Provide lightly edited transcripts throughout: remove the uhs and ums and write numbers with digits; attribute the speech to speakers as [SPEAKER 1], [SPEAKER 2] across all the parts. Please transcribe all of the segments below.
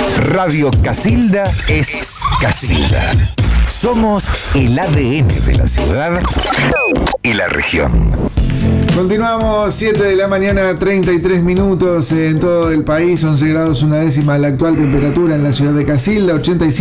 [SPEAKER 1] Radio Casilda es Casilda. Somos el ADN de la ciudad y la región.
[SPEAKER 2] Continuamos, 7 de la mañana, 33 minutos en todo el país, 11 grados una décima la actual temperatura en la ciudad de Casilda,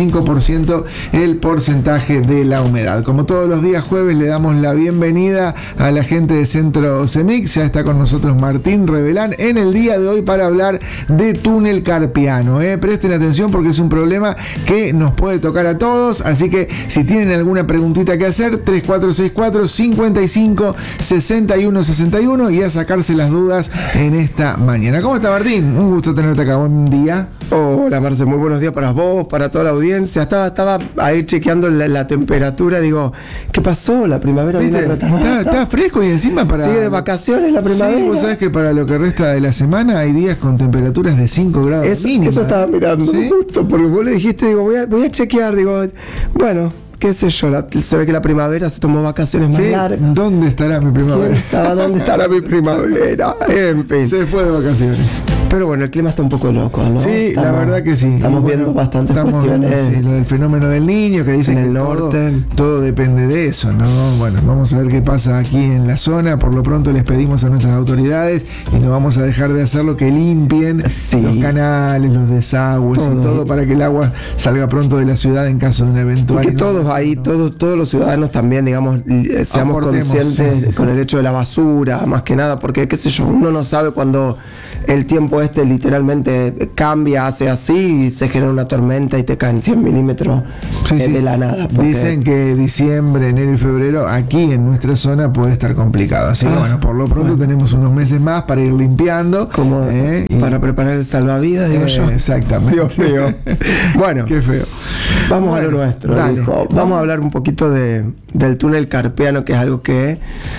[SPEAKER 2] 85% el porcentaje de la humedad. Como todos los días jueves le damos la bienvenida a la gente de Centro CEMIC, ya está con nosotros Martín Revelán en el día de hoy para hablar de túnel carpiano. Presten atención porque es un problema que nos puede tocar a todos, así que si tienen alguna preguntita que hacer, 3464 55 61 61 y a sacarse las dudas en esta mañana. ¿Cómo está, Martín? Un gusto tenerte acá. Buen día.
[SPEAKER 3] Hola, Marce, muy buenos días para vos, para toda la audiencia. Estaba ahí chequeando la temperatura, digo, ¿qué pasó? La primavera viene
[SPEAKER 2] está fresco y encima para...
[SPEAKER 3] Sigue de vacaciones la primavera.
[SPEAKER 2] Sí, vos sabés que para lo que resta de la semana hay días con temperaturas de 5 grados mínima.
[SPEAKER 3] Eso estaba mirando, ¿sí? Justo, porque vos le dijiste, digo, voy a chequear, digo, bueno... qué sé yo, se ve que la primavera se tomó vacaciones más largas.
[SPEAKER 2] ¿Dónde estará mi primavera?
[SPEAKER 3] ¿Quién sabe dónde estará mi primavera? En fin.
[SPEAKER 2] Se fue de vacaciones.
[SPEAKER 3] Pero bueno, el clima está un poco loco, ¿no?
[SPEAKER 2] Sí, la verdad que sí.
[SPEAKER 3] Estamos viendo bastantes cuestiones.
[SPEAKER 2] Sí, lo del fenómeno del Niño, que dicen
[SPEAKER 3] en el
[SPEAKER 2] que
[SPEAKER 3] norte.
[SPEAKER 2] Todo depende de eso, ¿no? Bueno, vamos a ver qué pasa aquí en la zona. Por lo pronto les pedimos a nuestras autoridades y no vamos a dejar de hacerlo, que limpien los canales, los desagües y todo para que el agua salga pronto de la ciudad en caso de un eventual.
[SPEAKER 3] Y que todos ahí, todos los ciudadanos también, digamos, seamos conscientes con el hecho de la basura, más que nada, porque qué sé yo, uno no sabe cuando el tiempo literalmente cambia, hace así y se genera una tormenta y te caen 100 milímetros de la nada.
[SPEAKER 2] Dicen que diciembre, enero y febrero aquí en nuestra zona puede estar complicado, así que bueno, por lo pronto tenemos unos meses más para ir limpiando.
[SPEAKER 3] Como para preparar el salvavidas, digo yo.
[SPEAKER 2] Exactamente.
[SPEAKER 3] Dios mío. Bueno,
[SPEAKER 2] qué feo.
[SPEAKER 3] Vamos a lo nuestro. Vamos a hablar un poquito del túnel carpiano, que es algo que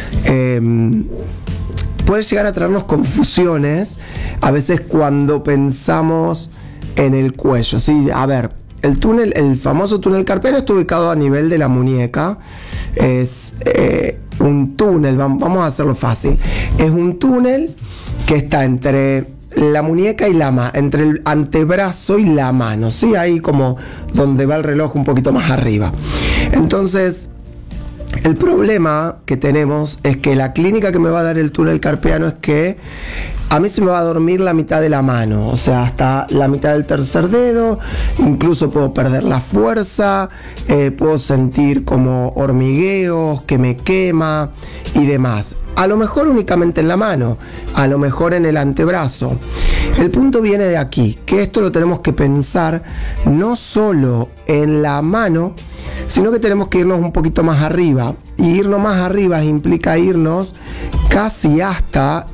[SPEAKER 3] puede llegar a traernos confusiones a veces cuando pensamos en el cuello. Sí, a ver, el famoso túnel carpiano está ubicado a nivel de la muñeca. Es un túnel, vamos a hacerlo fácil. Es un túnel que está entre la muñeca y entre el antebrazo y la mano, ¿sí? Ahí como donde va el reloj un poquito más arriba. Entonces, el problema que tenemos es que la clínica que me va a dar el túnel carpiano es que a mí se me va a dormir la mitad de la mano, o sea, hasta la mitad del tercer dedo, incluso puedo perder la fuerza, puedo sentir como hormigueos, que me quema y demás. A lo mejor únicamente en la mano, a lo mejor en el antebrazo. El punto viene de aquí, que esto lo tenemos que pensar no solo en la mano, sino que tenemos que irnos un poquito más arriba. Y irnos más arriba implica irnos hasta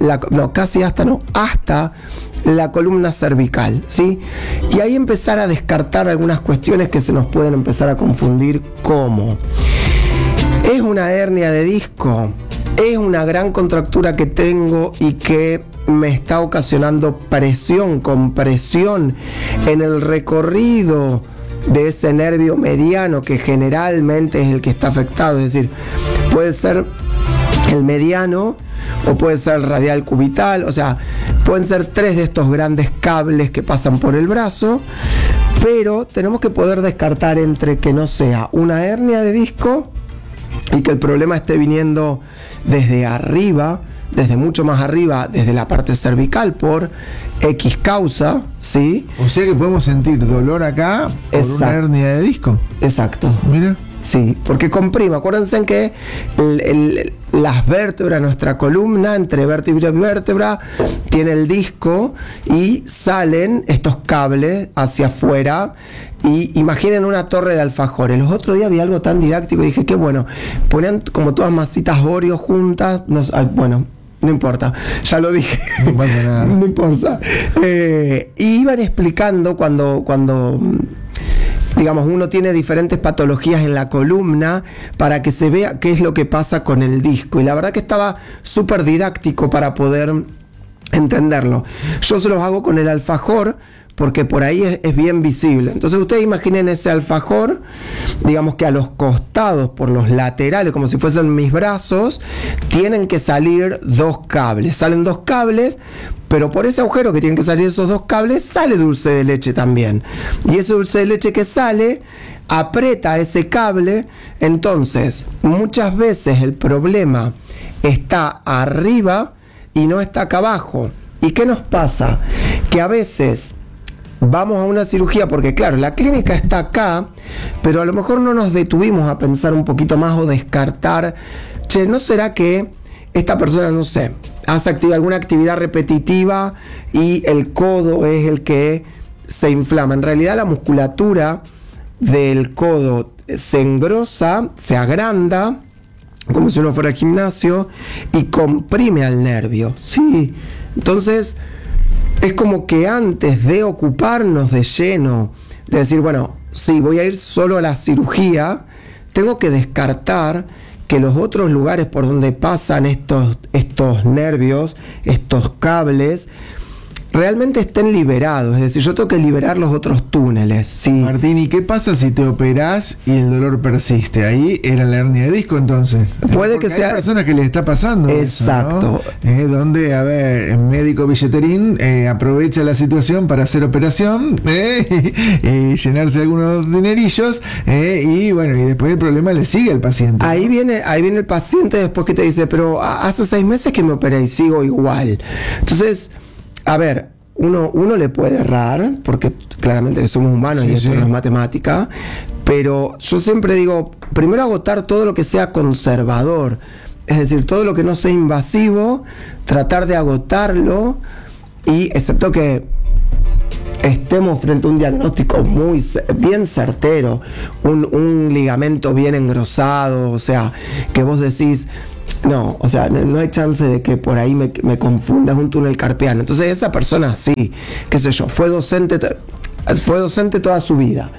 [SPEAKER 3] la columna cervical, ¿sí? Y ahí empezar a descartar algunas cuestiones que se nos pueden empezar a confundir, como ¿es una hernia de disco? ¿Es una gran contractura que tengo y que me está ocasionando compresión en el recorrido de ese nervio mediano, que generalmente es el que está afectado? Es decir, puede ser el mediano o puede ser el radial cubital, o sea, pueden ser 3 de estos grandes cables que pasan por el brazo, pero tenemos que poder descartar entre que no sea una hernia de disco y que el problema esté viniendo desde arriba, desde mucho más arriba, desde la parte cervical, por X causa, ¿sí?
[SPEAKER 2] O sea que podemos sentir dolor acá por una hernia de disco.
[SPEAKER 3] Exacto.
[SPEAKER 2] Mira.
[SPEAKER 3] Sí, porque comprime. Acuérdense en que las vértebras, nuestra columna, entre vértebra y vértebra, tiene el disco y salen estos cables hacia afuera. Y imaginen una torre de alfajores. Los otros días vi algo tan didáctico y dije, qué bueno, ponían como todas masitas Oreo juntas. No importa, ya lo dije.
[SPEAKER 2] No pasa nada.
[SPEAKER 3] No importa. Y iban explicando cuando digamos, uno tiene diferentes patologías en la columna para que se vea qué es lo que pasa con el disco. Y la verdad que estaba súper didáctico para poder entenderlo. Yo se los hago con el alfajor, porque por ahí es bien visible. Entonces ustedes imaginen ese alfajor, digamos que a los costados, por los laterales, como si fuesen mis brazos, tienen que salir 2 cables. Salen 2 cables, pero por ese agujero que tienen que salir esos 2 cables, sale dulce de leche también. Y ese dulce de leche que sale aprieta ese cable. Entonces muchas veces el problema está arriba y no está acá abajo. ¿Y qué nos pasa? Que a veces vamos a una cirugía porque claro, la clínica está acá, pero a lo mejor no nos detuvimos a pensar un poquito más o descartar, che, ¿no será que esta persona, no sé, hace alguna actividad repetitiva y el codo es el que se inflama? En realidad la musculatura del codo se engrosa, se agranda, como si uno fuera al gimnasio, y comprime al nervio, ¿sí? Entonces, es como que antes de ocuparnos de lleno, de decir, bueno, sí, voy a ir solo a la cirugía, tengo que descartar que los otros lugares por donde pasan estos nervios, estos cables, realmente estén liberados. Es decir, yo tengo que liberar los otros túneles, ¿sí?
[SPEAKER 2] Martín, ¿y qué pasa si te operás y el dolor persiste? Ahí era la hernia de disco, entonces.
[SPEAKER 3] Puede
[SPEAKER 2] porque
[SPEAKER 3] que sea.
[SPEAKER 2] Hay personas que les está pasando.
[SPEAKER 3] Exacto.
[SPEAKER 2] Eso, ¿no? Donde, a ver, el médico billeterín aprovecha la situación para hacer operación, y llenarse algunos dinerillos, y bueno, y después el problema le sigue al paciente.
[SPEAKER 3] Ahí viene el paciente después que te dice, pero hace 6 meses que me operé y sigo igual. Entonces, a ver, uno le puede errar, porque claramente somos humanos, sí, y eso no es matemática, pero yo siempre digo, primero agotar todo lo que sea conservador, es decir, todo lo que no sea invasivo, tratar de agotarlo, y excepto que estemos frente a un diagnóstico muy bien certero, un ligamento bien engrosado, o sea, que vos decís, no, o sea, no hay chance de que por ahí me confundas un túnel carpiano. Entonces esa persona sí, qué sé yo, fue docente toda su vida.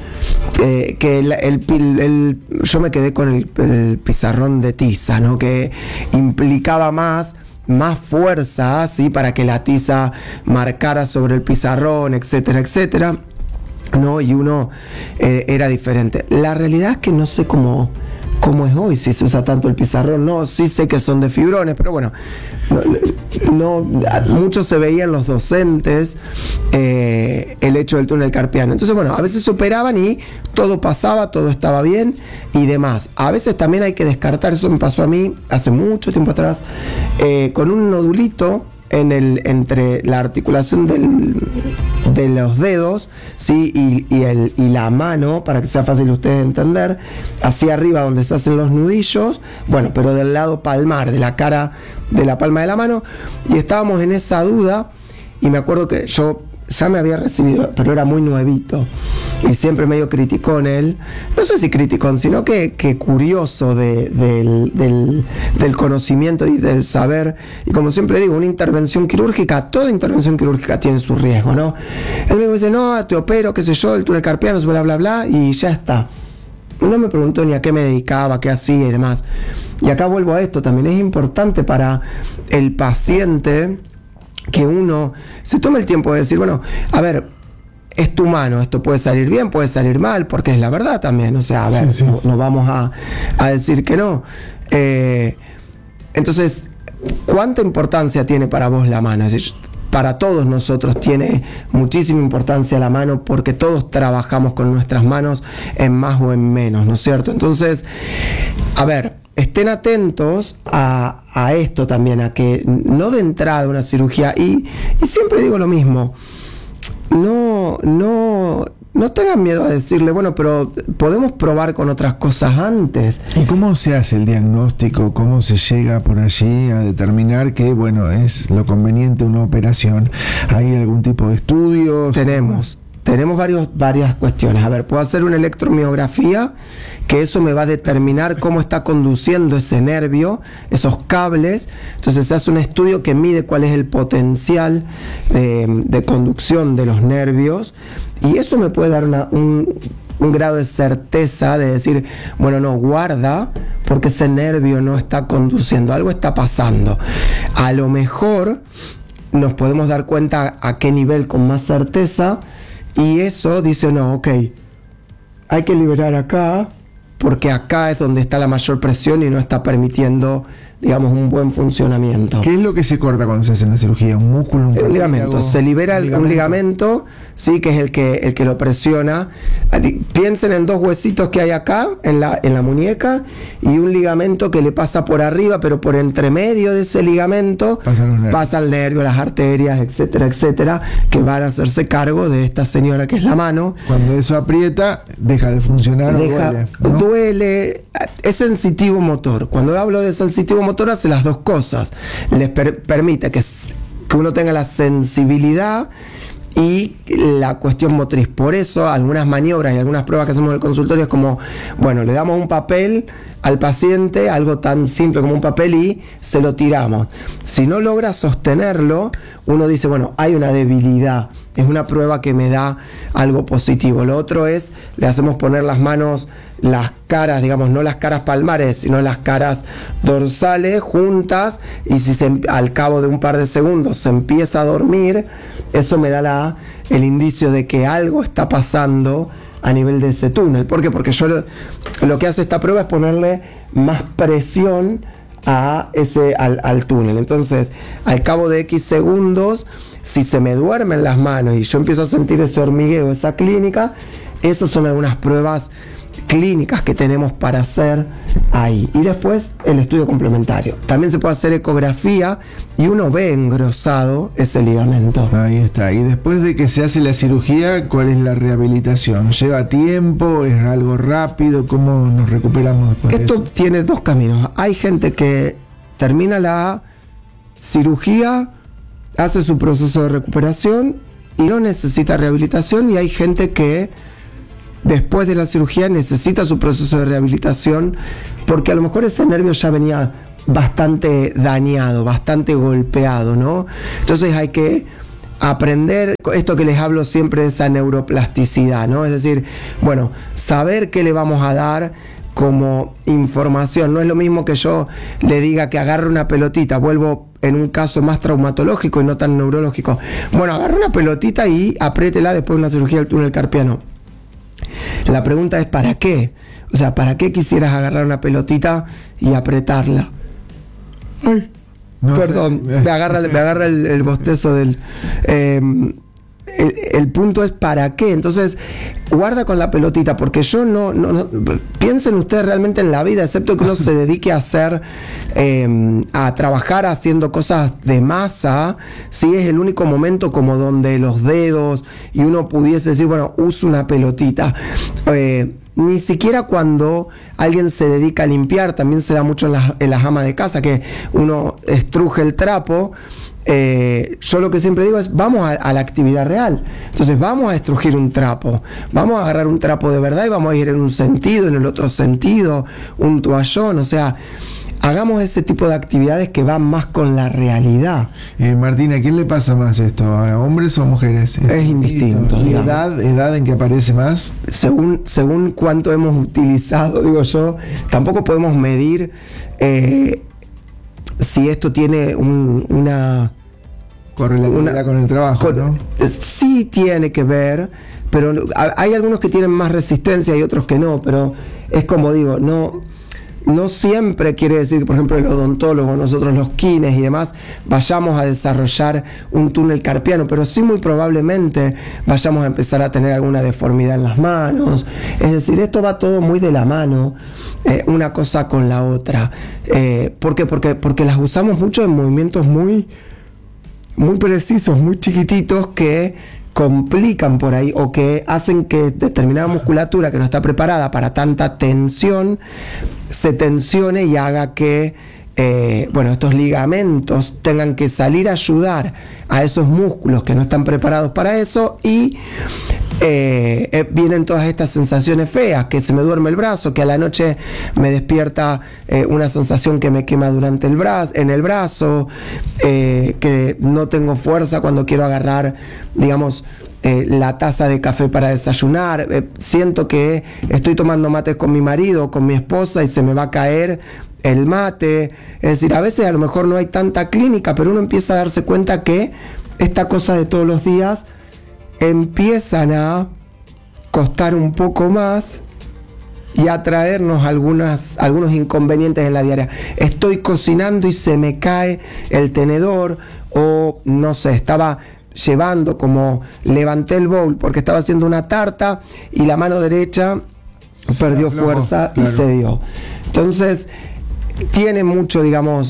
[SPEAKER 3] Yo me quedé con el pizarrón de tiza, ¿no? Que implicaba más fuerza, ¿sí? Para que la tiza marcara sobre el pizarrón, etcétera, etcétera, ¿no? Y uno era diferente. La realidad es que no sé cómo es hoy, si se usa tanto el pizarrón. No, sí sé que son de fibrones, pero bueno, no muchos se veían los docentes el hecho del túnel carpiano. Entonces, bueno, a veces se operaban y todo pasaba, todo estaba bien y demás. A veces también hay que descartar, eso me pasó a mí hace mucho tiempo atrás, con un nodulito entre la articulación de los dedos, ¿sí? y la mano, para que sea fácil de ustedes entender, hacia arriba donde se hacen los nudillos, bueno, pero del lado palmar, de la cara, de la palma de la mano, y estábamos en esa duda, y me acuerdo que yo ya me había recibido, pero era muy nuevito, y siempre medio criticón él, no sé si criticón, sino que curioso del conocimiento y del saber, y como siempre digo, una intervención quirúrgica, toda intervención quirúrgica tiene su riesgo, ¿no? Él me dice, no, te opero, qué sé yo, el túnel carpiano, bla, bla, bla, y ya está. No me preguntó ni a qué me dedicaba, qué hacía y demás. Y acá vuelvo a esto, también es importante para el paciente que uno se tome el tiempo de decir, bueno, a ver, es tu mano, esto puede salir bien, puede salir mal, porque es la verdad también, o sea, a ver, sí. No vamos a decir que no. Entonces, ¿cuánta importancia tiene para vos la mano? Es decir, para todos nosotros tiene muchísima importancia la mano, porque todos trabajamos con nuestras manos en más o en menos, ¿no es cierto? Entonces, a ver, estén atentos a esto también, a que no de entrada una cirugía, y siempre digo lo mismo, no tengan miedo a decirle, bueno, pero podemos probar con otras cosas antes.
[SPEAKER 2] ¿Y cómo se hace el diagnóstico? ¿Cómo se llega por allí a determinar que, bueno, es lo conveniente una operación? ¿Hay algún tipo de estudios?
[SPEAKER 3] Tenemos varias cuestiones. A ver, puedo hacer una electromiografía, que eso me va a determinar cómo está conduciendo ese nervio, esos cables. Entonces se hace un estudio que mide cuál es el potencial de conducción de los nervios, y eso me puede dar un grado de certeza de decir, bueno, no, guarda, porque ese nervio no está conduciendo, algo está pasando. A lo mejor nos podemos dar cuenta a qué nivel con más certeza y eso dice, no, ok, hay que liberar acá, porque acá es donde está la mayor presión y no está permitiendo, digamos, un buen funcionamiento.
[SPEAKER 2] ¿Qué es lo que se corta cuando se hace en la cirugía? ¿Un músculo?
[SPEAKER 3] Un ligamento. Se libera un ligamento, sí, que es el que lo presiona. Piensen en 2 huesitos que hay acá, en la muñeca, y un ligamento que le pasa por arriba, pero por entre medio de ese ligamento pasa el nervio, las arterias, etcétera, etcétera, que van a hacerse cargo de esta señora que es la mano.
[SPEAKER 2] Cuando eso aprieta, deja de funcionar o duele, ¿no?
[SPEAKER 3] Duele, es sensitivo motor. Cuando hablo de sensitivo motor, hace las 2 cosas. Les permite que uno tenga la sensibilidad y la cuestión motriz. Por eso algunas maniobras y algunas pruebas que hacemos en el consultorio es como, bueno, le damos un papel al paciente, algo tan simple como un papel, y se lo tiramos. Si no logra sostenerlo, uno dice, bueno, hay una debilidad, es una prueba que me da algo positivo. Lo otro es, le hacemos poner las manos, las caras, digamos, no las caras palmares, sino las caras dorsales juntas, y si al cabo de un par de segundos se empieza a dormir, eso me da el indicio de que algo está pasando a nivel de ese túnel. ¿Por qué? Porque lo que hace esta prueba es ponerle más presión al túnel. Entonces, al cabo de X segundos, si se me duermen las manos y yo empiezo a sentir ese hormigueo, esa clínica, esas son algunas pruebas clínicas que tenemos para hacer ahí. Y después el estudio complementario. También se puede hacer ecografía y uno ve engrosado ese ligamento.
[SPEAKER 2] Ahí está. Y después de que se hace la cirugía, ¿cuál es la rehabilitación? ¿Lleva tiempo? ¿Es algo rápido? ¿Cómo nos recuperamos después de eso?
[SPEAKER 3] Esto tiene 2 caminos. Hay gente que termina la cirugía, hace su proceso de recuperación y no necesita rehabilitación, y hay gente que después de la cirugía necesita su proceso de rehabilitación porque a lo mejor ese nervio ya venía bastante dañado, bastante golpeado, ¿no? Entonces hay que aprender esto que les hablo siempre, de esa neuroplasticidad, ¿no? Es decir, bueno, saber qué le vamos a dar como información. No es lo mismo que yo le diga que agarre una pelotita, vuelvo en un caso más traumatológico y no tan neurológico. Bueno, agarre una pelotita y apriétela después de una cirugía del túnel carpiano. La pregunta es ¿para qué? O sea, ¿para qué quisieras agarrar una pelotita y apretarla? Ay, no, perdón, me agarra el bostezo del... el punto es ¿para qué? Entonces, guarda con la pelotita, porque yo no piensen ustedes realmente en la vida, excepto que uno se dedique a hacer, a trabajar haciendo cosas de masa, si es el único momento como donde los dedos, y uno pudiese decir, bueno, uso una pelotita. Ni siquiera cuando alguien se dedica a limpiar, también se da mucho en las amas de casa, que uno estruje el trapo. Yo lo que siempre digo es, vamos a la actividad real. Entonces vamos a estrujir un trapo, vamos a agarrar un trapo de verdad y vamos a ir en un sentido, en el otro sentido, un toallón, o sea, hagamos ese tipo de actividades que van más con la realidad.
[SPEAKER 2] Martín, ¿a quién le pasa más esto? ¿A hombres o mujeres?
[SPEAKER 3] Es indistinto.
[SPEAKER 2] ¿Edad en que aparece más?
[SPEAKER 3] Según cuánto hemos utilizado, digo yo, tampoco podemos medir si esto tiene una
[SPEAKER 2] correlatividad con el trabajo, ¿no?
[SPEAKER 3] Sí tiene que ver, pero hay algunos que tienen más resistencia y otros que no, pero es como digo, no siempre quiere decir que, por ejemplo, el odontólogo, nosotros los kines y demás, vayamos a desarrollar un túnel carpiano, pero sí muy probablemente vayamos a empezar a tener alguna deformidad en las manos. Es decir, esto va todo muy de la mano, una cosa con la otra. ¿Por qué? Porque las usamos mucho en movimientos muy precisos, muy chiquititos, que complican por ahí o que hacen que determinada musculatura que no está preparada para tanta tensión se tensione y haga que estos ligamentos tengan que salir a ayudar a esos músculos que no están preparados para eso, y vienen todas estas sensaciones feas, que se me duerme el brazo, que a la noche me despierta una sensación que me quema en el brazo, que no tengo fuerza cuando quiero agarrar, digamos, la taza de café para desayunar, siento que estoy tomando mates con mi marido o con mi esposa y se me va a caer el mate. Es decir, a veces a lo mejor no hay tanta clínica, pero uno empieza a darse cuenta que esta cosa de todos los días empiezan a costar un poco más y a traernos algunos inconvenientes en la diaria. Estoy cocinando y se me cae el tenedor, o no sé, estaba llevando, como levanté el bowl porque estaba haciendo una tarta y la mano derecha perdió fuerza, claro, y se dio. Entonces, tiene muchos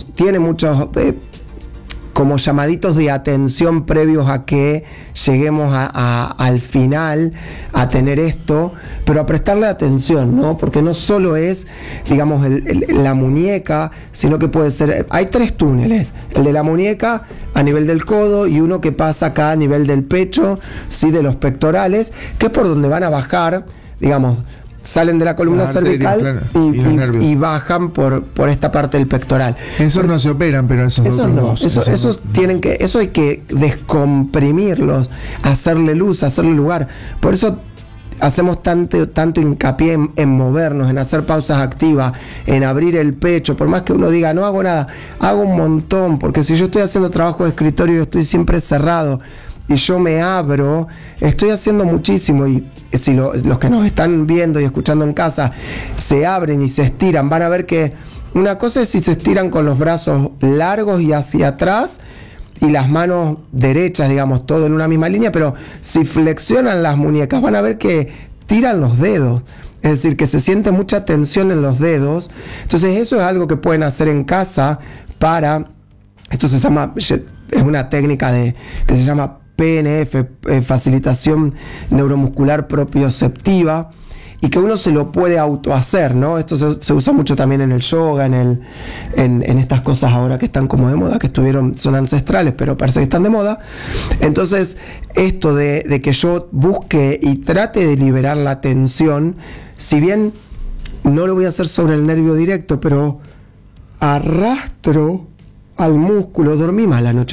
[SPEAKER 3] como llamaditos de atención previos a que lleguemos al final a tener esto, pero a prestarle atención, ¿no? Porque no solo es, digamos, la muñeca, sino que puede ser, hay 3 túneles, el de la muñeca a nivel del codo y uno que pasa acá a nivel del pecho, sí, de los pectorales, que es por donde van a bajar, digamos, salen de la columna cervical, claro, y bajan por esta parte del pectoral.
[SPEAKER 2] Esos no se operan, pero esos
[SPEAKER 3] hay que descomprimirlos, hacerle luz, hacerle lugar. Por eso hacemos tanto hincapié en movernos, en hacer pausas activas, en abrir el pecho. Por más que uno diga, no hago nada, hago un montón, porque si yo estoy haciendo trabajo de escritorio y estoy siempre cerrado, y yo me abro, estoy haciendo muchísimo. Y si los que nos están viendo y escuchando en casa se abren y se estiran, van a ver que una cosa es si se estiran con los brazos largos y hacia atrás y las manos derechas, digamos, todo en una misma línea, pero si flexionan las muñecas van a ver que tiran los dedos. Es decir, que se siente mucha tensión en los dedos. Entonces eso es algo que pueden hacer en casa esto se llama, es una técnica que se llama PNF, facilitación neuromuscular propioceptiva, y que uno se lo puede autohacer, ¿no? Esto se usa mucho también en el yoga, en estas cosas ahora que están como de moda, que son ancestrales, pero parece que están de moda. Entonces, esto de que yo busque y trate de liberar la tensión, si bien no lo voy a hacer sobre el nervio directo, pero arrastro al músculo. Dormí mal anoche.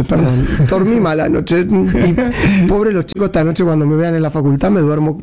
[SPEAKER 3] Y pobre los chicos, esta noche cuando me vean en la facultad me duermo.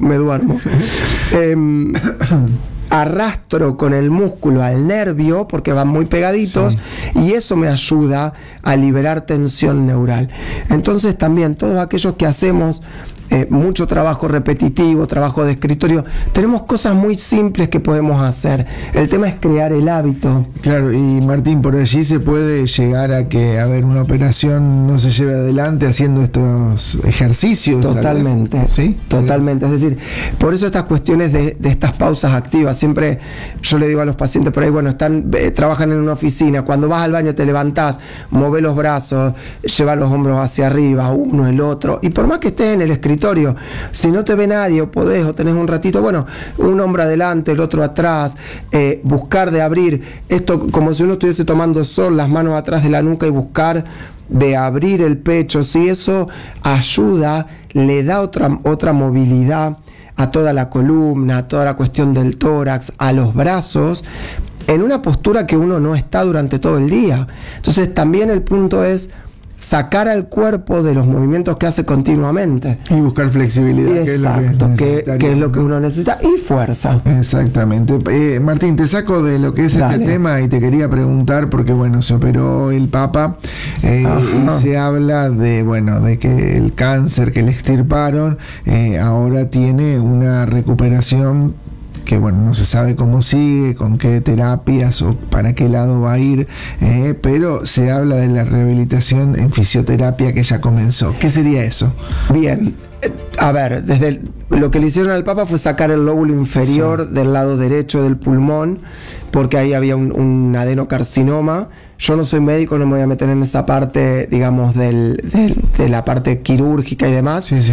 [SPEAKER 3] Arrastro con el músculo al nervio porque van muy pegaditos, sí, y eso me ayuda a liberar tensión neural. Entonces también todos aquellos que hacemos mucho trabajo repetitivo, trabajo de escritorio, tenemos cosas muy simples que podemos hacer. El tema es crear el hábito.
[SPEAKER 2] Claro, y Martín, por allí se puede llegar a que, una operación no se lleve adelante haciendo estos ejercicios.
[SPEAKER 3] Totalmente,
[SPEAKER 2] ¿sí?
[SPEAKER 3] Totalmente. Es decir, por eso estas cuestiones de estas pausas activas, siempre yo le digo a los pacientes por ahí, trabajan en una oficina, cuando vas al baño te levantás, movés los brazos, lleva los hombros hacia arriba, uno, el otro, y por más que estés en el escritorio, si no te ve nadie o tenés un ratito, un hombro adelante, el otro atrás, buscar de abrir esto como si uno estuviese tomando sol, las manos atrás de la nuca y buscar de abrir el pecho. Si eso ayuda, le da otra movilidad a toda la columna, a toda la cuestión del tórax, a los brazos, en una postura que uno no está durante todo el día. Entonces también el punto es sacar al cuerpo de los movimientos que hace continuamente.
[SPEAKER 2] Y buscar flexibilidad.
[SPEAKER 3] Exacto, que es lo que uno necesita. Y fuerza.
[SPEAKER 2] Exactamente. Martín, te saco de lo que es este tema y te quería preguntar, porque se operó el Papa y se habla de que el cáncer que le extirparon ahora tiene una recuperación que no se sabe cómo sigue, con qué terapias o para qué lado va a ir, pero se habla de la rehabilitación en fisioterapia que ya comenzó. ¿Qué sería eso?
[SPEAKER 3] Bien, desde lo que le hicieron al Papa fue sacar el lóbulo inferior del lado derecho del pulmón, porque ahí había un adenocarcinoma. Yo no soy médico, no me voy a meter en esa parte, digamos, de la parte quirúrgica y demás.
[SPEAKER 2] Sí.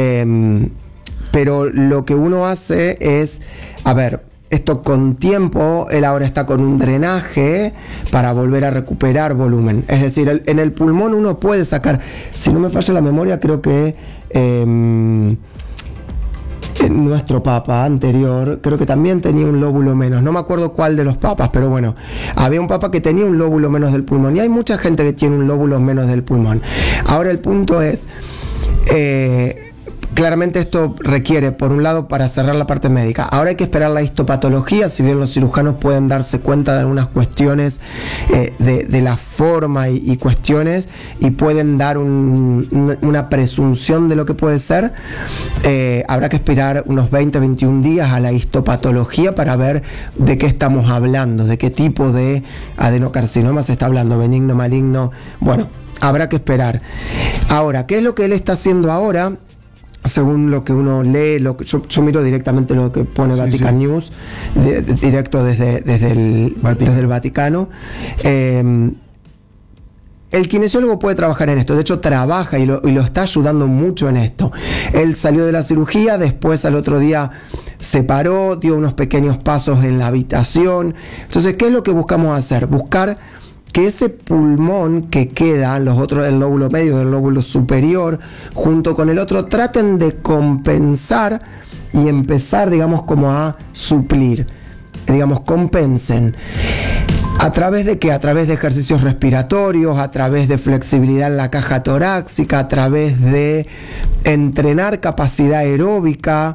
[SPEAKER 3] Pero lo que uno hace es, esto con tiempo, él ahora está con un drenaje para volver a recuperar volumen. Es decir, en el pulmón uno puede sacar, si no me falla la memoria, creo que nuestro Papa anterior, creo que también tenía un lóbulo menos. No me acuerdo cuál de los papas, pero había un Papa que tenía un lóbulo menos del pulmón. Y hay mucha gente que tiene un lóbulo menos del pulmón. Ahora el punto es Claramente esto requiere, por un lado, para cerrar la parte médica. Ahora hay que esperar la histopatología, si bien los cirujanos pueden darse cuenta de algunas cuestiones de la forma y cuestiones, y pueden dar una presunción de lo que puede ser. Habrá que esperar unos 20-21 días a la histopatología para ver de qué estamos hablando, de qué tipo de adenocarcinoma se está hablando, benigno, maligno. Bueno, habrá que esperar. Ahora, ¿qué es lo que él está haciendo ahora? Según lo que uno lee, yo miro directamente lo que pone Vatican News, directo desde el Vaticano. El kinesiólogo puede trabajar en esto, de hecho trabaja y lo está ayudando mucho en esto. Él salió de la cirugía, después al otro día se paró, dio unos pequeños pasos en la habitación. Entonces, ¿qué es lo que buscamos hacer? Buscar que ese pulmón que queda, los otros del lóbulo medio, del lóbulo superior, junto con el otro, traten de compensar y empezar, digamos, como a suplir, digamos, compensen. ¿A través de qué? A través de ejercicios respiratorios, a través de flexibilidad en la caja torácica, a través de entrenar capacidad aeróbica,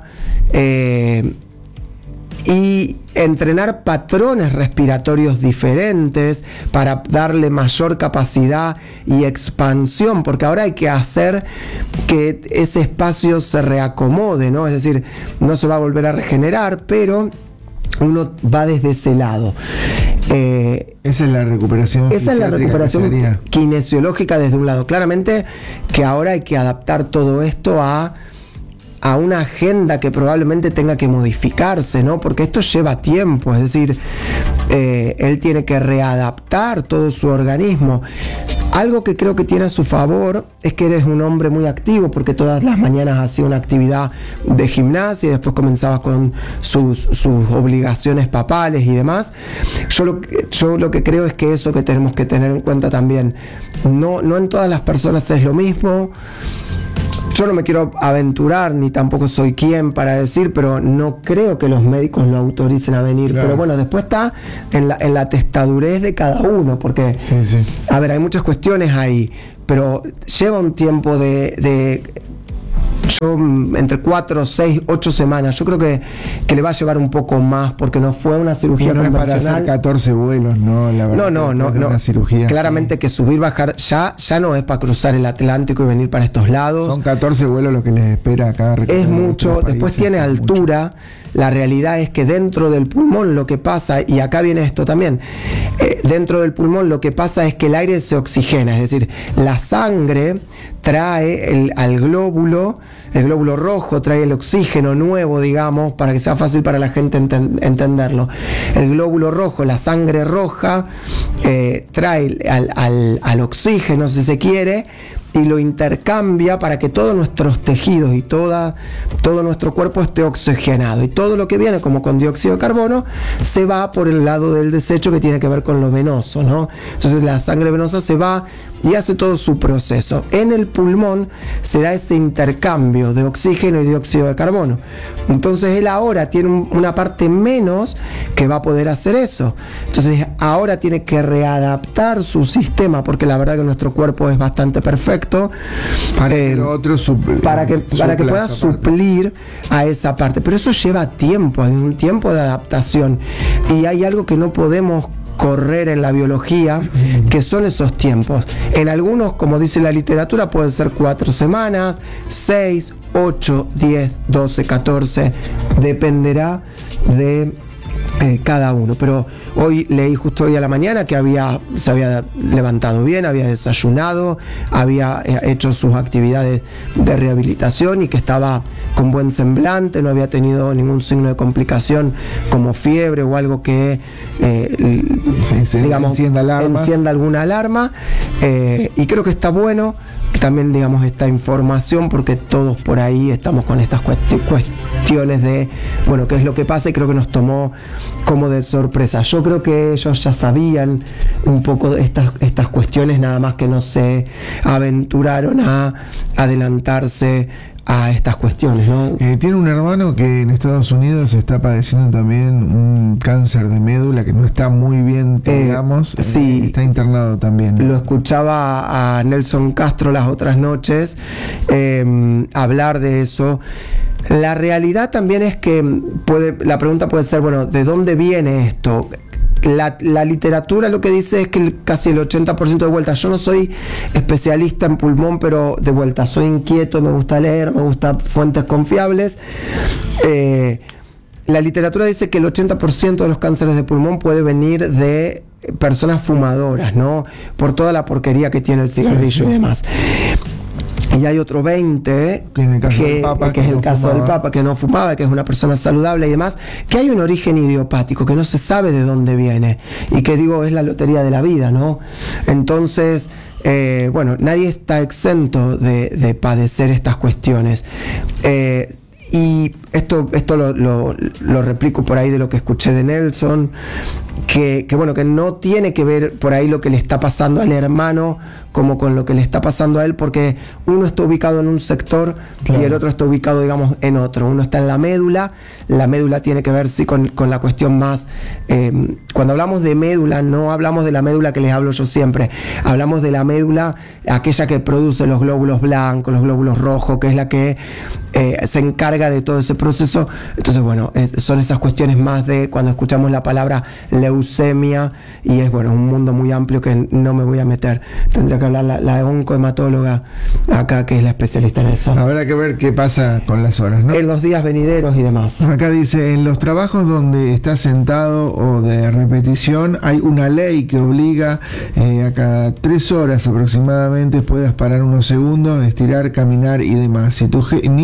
[SPEAKER 3] y entrenar patrones respiratorios diferentes para darle mayor capacidad y expansión, porque ahora hay que hacer que ese espacio se reacomode, ¿no? Es decir, no se va a volver a regenerar, pero uno va desde ese lado.
[SPEAKER 2] Esa es la recuperación.
[SPEAKER 3] Esa es la recuperación kinesiológica desde un lado. Claramente que ahora hay que adaptar todo esto a una agenda que probablemente tenga que modificarse, ¿no? Porque esto lleva tiempo, es decir, él tiene que readaptar todo su organismo. Algo que creo que tiene a su favor es que eres un hombre muy activo, porque todas las mañanas hacía una actividad de gimnasia y después comenzaba con sus obligaciones papales y demás. Yo lo que creo es que eso que tenemos que tener en cuenta también, no en todas las personas es lo mismo. Yo no me quiero aventurar, ni tampoco soy quien para decir, pero no creo que los médicos lo autoricen a venir. Claro. Pero bueno, después está en la testadurez de cada uno, porque, a ver, hay muchas cuestiones ahí, pero lleva un tiempo entre 4, 6, 8 semanas. Yo creo que le va a llevar un poco más, porque no fue una cirugía convencional.
[SPEAKER 2] No es para hacer 14 vuelos, ¿no? La verdad,
[SPEAKER 3] no.
[SPEAKER 2] Una cirugía,
[SPEAKER 3] claramente que subir, bajar, ya no es para cruzar el Atlántico y venir para estos lados.
[SPEAKER 2] Son 14 vuelos lo que les espera acá.
[SPEAKER 3] Es mucho, después tiene altura. Mucho. La realidad es que dentro del pulmón lo que pasa, y acá viene esto también, dentro del pulmón lo que pasa es que el aire se oxigena, es decir, la sangre trae el glóbulo rojo, trae el oxígeno nuevo, digamos, para que sea fácil para la gente entenderlo. El glóbulo rojo, la sangre roja, trae al oxígeno, si se quiere, y lo intercambia para que todos nuestros tejidos y todo nuestro cuerpo esté oxigenado, y todo lo que viene como con dióxido de carbono se va por el lado del desecho que tiene que ver con lo venoso, ¿no? Entonces la sangre venosa se va y hace todo su proceso. En el pulmón se da ese intercambio de oxígeno y dióxido de carbono. Entonces él ahora tiene una parte menos que va a poder hacer eso. Entonces ahora tiene que readaptar su sistema, porque la verdad que nuestro cuerpo es bastante perfecto para que pueda suplir a esa parte. Pero eso lleva tiempo, hay un tiempo de adaptación, y hay algo que no podemos correr en la biología, que son esos tiempos. En algunos, como dice la literatura, pueden ser 4 semanas, 6, 8, 10, 12, 14, dependerá de cada uno. Pero hoy leí justo hoy a la mañana que se había levantado bien, había desayunado, había hecho sus actividades de rehabilitación y que estaba con buen semblante, no había tenido ningún signo de complicación como fiebre o algo que digamos encienda alguna alarma, y creo que está bueno también, digamos, esta información, porque todos por ahí estamos con estas cuestiones de, bueno, qué es lo que pasa, y creo que nos tomó como de sorpresa. Yo creo que ellos ya sabían un poco de estas cuestiones, nada más que no se aventuraron a adelantarse a estas cuestiones, ¿no?
[SPEAKER 2] Tiene un hermano que en Estados Unidos está padeciendo también un cáncer de médula que no está muy bien, digamos.
[SPEAKER 3] Sí,
[SPEAKER 2] está internado también.
[SPEAKER 3] Lo escuchaba a Nelson Castro las otras noches hablar de eso. La realidad también es que la pregunta puede ser, bueno, ¿de dónde viene esto? La literatura lo que dice es que casi el 80% de vuelta. Yo no soy especialista en pulmón, pero de vuelta soy inquieto, me gusta leer, me gustan fuentes confiables. La literatura dice que el 80% de los cánceres de pulmón puede venir de personas fumadoras, ¿no? Por toda la porquería que tiene el cigarrillo y demás. Y hay otro 20, que es el caso del Papa, que no fumaba, que es una persona saludable y demás, que hay un origen idiopático, que no se sabe de dónde viene, y que digo, es la lotería de la vida, ¿no? Entonces, bueno, nadie está exento de padecer estas cuestiones. Y esto lo replico por ahí de lo que escuché de Nelson, que bueno, que no tiene que ver por ahí lo que le está pasando al hermano como con lo que le está pasando a él, porque uno está ubicado en un sector, claro, y el otro está ubicado, digamos, en otro. Uno está en la médula tiene que ver, sí, con la cuestión más... cuando hablamos de médula, no hablamos de la médula que les hablo yo siempre, hablamos de la médula, aquella que produce los glóbulos blancos, los glóbulos rojos, que es la que se encarga de todo ese proceso. Entonces, bueno, son esas cuestiones más de cuando escuchamos la palabra leucemia, y es, bueno, un mundo muy amplio que no me voy a meter. Tendría que hablar la oncohematóloga acá, que es la especialista en eso.
[SPEAKER 2] Habrá que ver qué pasa con las horas, ¿no?
[SPEAKER 3] En los días venideros y demás.
[SPEAKER 2] Acá dice, en los trabajos donde está sentado o de repetición, hay una ley que obliga a cada 3 horas aproximadamente puedas parar unos segundos, estirar, caminar y demás. Si tu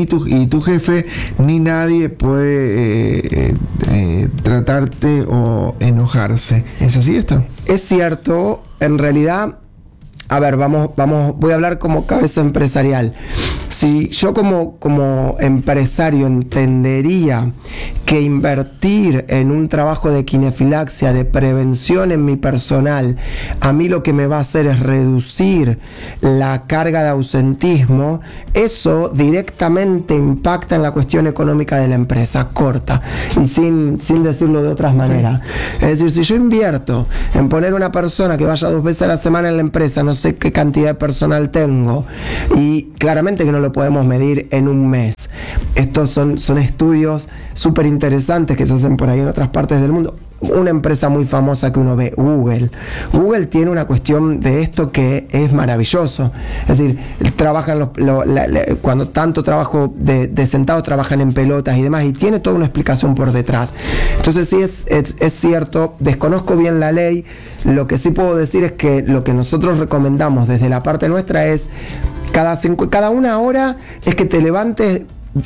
[SPEAKER 2] jefe ni nadie puede tratarte o enojarse. ¿Es así esto?
[SPEAKER 3] Es cierto, en realidad. A ver, voy a hablar como cabeza empresarial. Si yo como empresario entendería que invertir en un trabajo de quinefilaxia, de prevención en mi personal, a mí lo que me va a hacer es reducir la carga de ausentismo, eso directamente impacta en la cuestión económica de la empresa, corta, y sin decirlo de otras maneras. Sí. Es decir, si yo invierto en poner una persona que vaya 2 veces a la semana en la empresa, no sé qué cantidad de personal tengo, y claramente que no lo podemos medir en un mes. Estos son estudios súper interesantes que se hacen por ahí en otras partes del mundo. Una empresa muy famosa que uno ve, Google. Google tiene una cuestión de esto que es maravilloso. Es decir, trabajan cuando tanto trabajo de sentado, trabajan en pelotas y demás, y tiene toda una explicación por detrás. Entonces sí es cierto, desconozco bien la ley. Lo que sí puedo decir es que lo que nosotros recomendamos desde la parte nuestra es cada 1 hora es que te levantes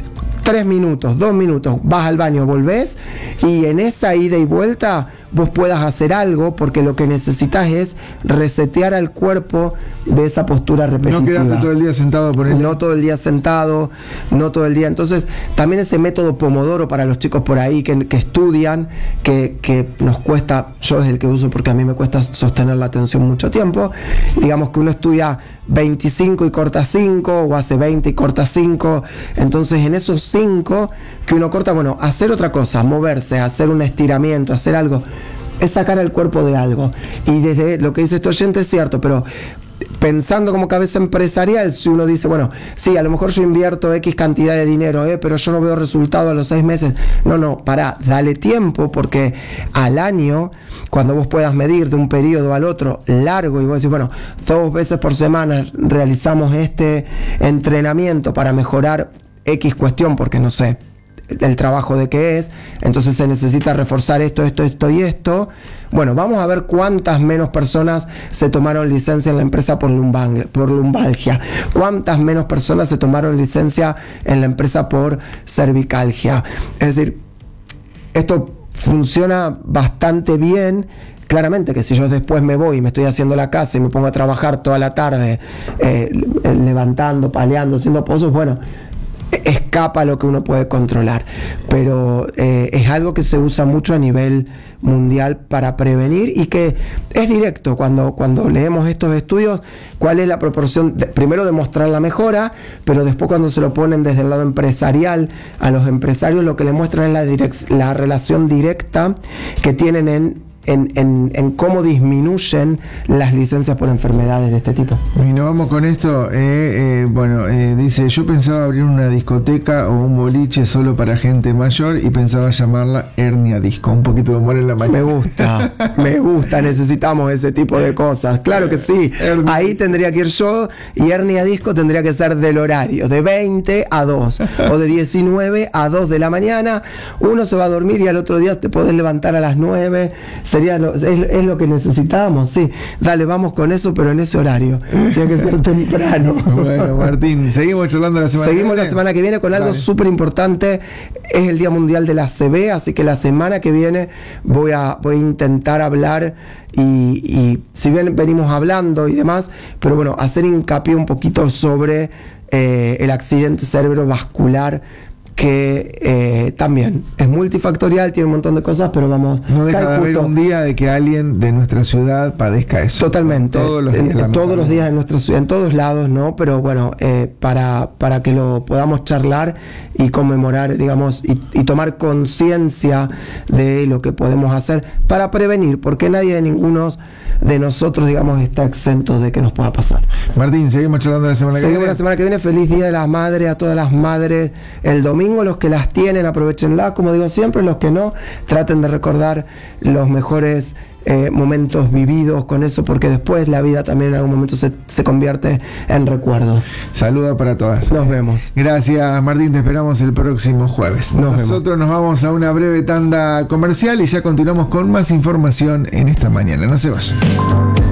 [SPEAKER 3] 3 minutos, 2 minutos, vas al baño, volvés, y en esa ida y vuelta vos puedas hacer algo, porque lo que necesitas es resetear al cuerpo de esa postura repetitiva.
[SPEAKER 2] No quedarte todo el día sentado por él.
[SPEAKER 3] No todo el día sentado, no todo el día. Entonces, también ese método Pomodoro para los chicos por ahí que estudian, que nos cuesta, yo es el que uso porque a mí me cuesta sostener la atención mucho tiempo. Digamos que uno estudia 25 y corta 5, o hace 20 y corta 5. Entonces, en esos 5 que uno corta, bueno, hacer otra cosa, moverse, hacer un estiramiento, hacer algo, es sacar el cuerpo de algo. Y desde lo que dice este oyente es cierto, pero pensando como cabeza empresarial, si uno dice, bueno, sí, a lo mejor yo invierto X cantidad de dinero, pero yo no veo resultado a los 6 meses. No, pará, dale tiempo, porque al año, cuando vos puedas medir de un periodo al otro largo, y vos decís, bueno, 2 veces por semana realizamos este entrenamiento para mejorar X cuestión, porque no sé el trabajo de qué es, entonces se necesita reforzar esto y esto. Bueno, vamos a ver cuántas menos personas se tomaron licencia en la empresa por lumbalgia, cuántas menos personas se tomaron licencia en la empresa por cervicalgia. Es decir, esto funciona bastante bien. Claramente que si yo después me voy y me estoy haciendo la casa y me pongo a trabajar toda la tarde levantando, paleando, haciendo pozos, bueno, escapa a lo que uno puede controlar, pero es algo que se usa mucho a nivel mundial para prevenir y que es directo cuando leemos estos estudios, cuál es la proporción, primero demostrar la mejora, pero después cuando se lo ponen desde el lado empresarial a los empresarios, lo que le muestran es la relación directa que tienen en cómo disminuyen las licencias por enfermedades de este tipo.
[SPEAKER 2] Y nos vamos con esto. Dice: yo pensaba abrir una discoteca o un boliche solo para gente mayor y pensaba llamarla Hernia Disco. Un poquito de humor en la mañana.
[SPEAKER 3] Me gusta, necesitamos ese tipo de cosas. Claro que sí. Ahí tendría que ir yo, y Hernia Disco tendría que ser del horario, de 20 a 2 o de 19 a 2 de la mañana. Uno se va a dormir y al otro día te podés levantar a las 9. Es lo que necesitamos, sí. Dale, vamos con eso, pero en ese horario. Tiene que ser temprano.
[SPEAKER 2] Bueno, Martín, seguimos charlando la semana que viene.
[SPEAKER 3] Seguimos la semana que viene con algo súper importante. Es el Día Mundial de la ACV, así que la semana que viene voy a intentar hablar y si bien venimos hablando y demás, pero bueno, hacer hincapié un poquito sobre el accidente cerebrovascular, que también es multifactorial, tiene un montón de cosas, pero vamos...
[SPEAKER 2] No deja de haber un día de que alguien de nuestra ciudad padezca eso.
[SPEAKER 3] Totalmente.
[SPEAKER 2] Todos los días.
[SPEAKER 3] Todos los días en nuestra ciudad, en todos lados, ¿no? Pero bueno, para que lo podamos charlar y conmemorar, digamos, y tomar conciencia de lo que podemos hacer para prevenir, porque nadie de ninguno de nosotros, digamos, está exento de que nos pueda pasar.
[SPEAKER 2] Martín, seguimos charlando la semana que viene.
[SPEAKER 3] La semana que viene. Feliz Día de las Madres a todas las madres. El domingo, los que las tienen, aprovechenla, como digo siempre. Los que no, traten de recordar los mejores momentos vividos con eso, porque después la vida también en algún momento se convierte en recuerdo.
[SPEAKER 2] Saluda para todas.
[SPEAKER 3] Nos vemos.
[SPEAKER 2] Gracias, Martín, te esperamos el próximo jueves. Nosotros nos vamos a una breve tanda comercial y ya continuamos con más información en esta mañana. No se vayan.